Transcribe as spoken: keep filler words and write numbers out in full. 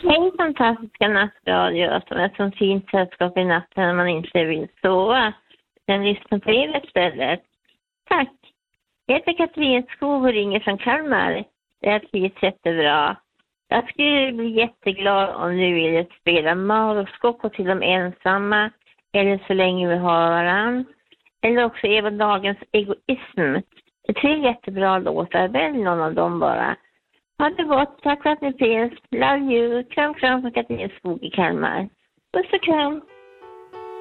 Hej fantastiska nattradio som är ett sånt fint sällskap i natten när man inte vill sova. Den lyssnar på er istället. Tack. Jag heter Katrin Skog och ringer från Kalmar. Det är trivs jättebra. Jag skulle bli jätteglad om du ville spela Maroskop och till de ensamma. Eller Så länge vi har varann. Eller också Eva Dagens Egoism. Det är tre jättebra låtar. Välj någon av dem bara. Ha det gott. Tack för att ni finns. Love you. Kram, kram från Katrin Skog i Kalmar. Puss och kram.